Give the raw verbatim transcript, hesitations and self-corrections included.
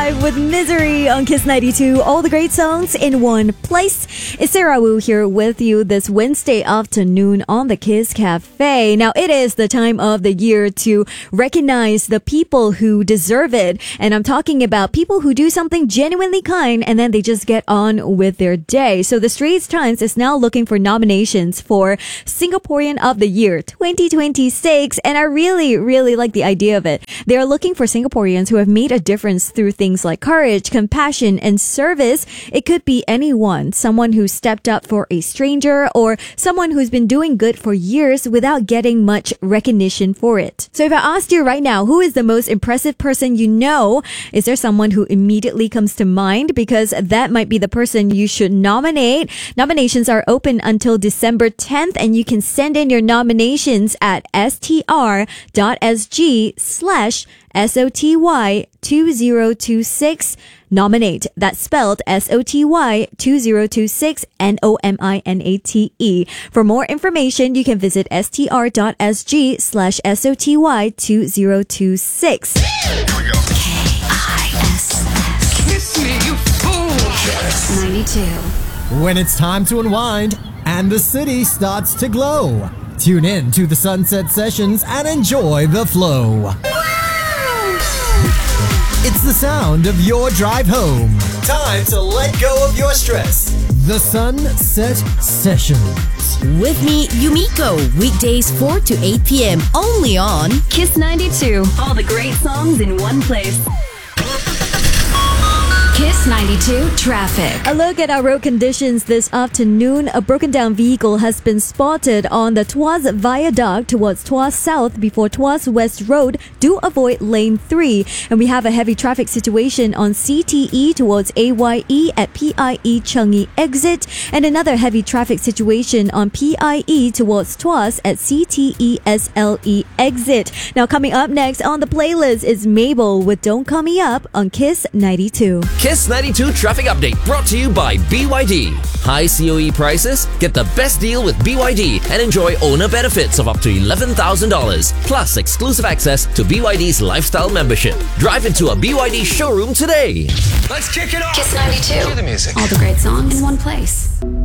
five with Misery on Kiss ninety-two. All the great songs in one place. It's Sarah Wu here with you this Wednesday afternoon on the Kiss Cafe. Now, it is the time of the year to recognize the people who deserve it. And I'm talking about people who do something genuinely kind and then they just get on with their day. So the Straits Times is now looking for nominations for Singaporean of the Year twenty twenty-six. And I really, really like the idea of it. They are looking for Singaporeans who have made a difference through things like courage, compassion, and service. It could be anyone, someone who stepped up for a stranger or someone who's been doing good for years without getting much recognition for it. So if I asked you right now, who is the most impressive person you know? Is there someone who immediately comes to mind? Because that might be the person you should nominate. Nominations are open until December tenth, and you can send in your nominations at str.sg slash SOTY two zero two six. Nominate. That's spelled S O T Y two zero two six N O M I N A T E. For more information, you can visit str.sg slash SOTY two zero two six. Here we go. K I S S. Kiss me, you fool. Kiss ninety-two. When it's time to unwind and the city starts to glow, tune in to the Sunset Sessions and enjoy the flow. It's the sound of your drive home. Time to let go of your stress. The Sunset Sessions. With me, Yumiko, weekdays four to eight p.m. only on Kiss ninety-two. All the great songs in one place. Kiss ninety-two traffic. A look at our road conditions this afternoon. A broken down vehicle has been spotted on the Tuas Viaduct towards Tuas South before Tuas West Road. Do avoid lane three. And we have a heavy traffic situation on C T E towards A Y E at P I E Changi exit. And another heavy traffic situation on P I E towards Tuas at C T E S L E exit. Now coming up next on the playlist is Mabel with Don't Call Me Up on Kiss ninety-two. Kiss ninety-two traffic update brought to you by B Y D. High C O E prices? Get the best deal with B Y D and enjoy owner benefits of up to eleven thousand dollars plus exclusive access to B Y D's lifestyle membership. Drive into a B Y D showroom today. Let's kick it off. Kiss ninety-two. Cue the music. All the great songs in one place.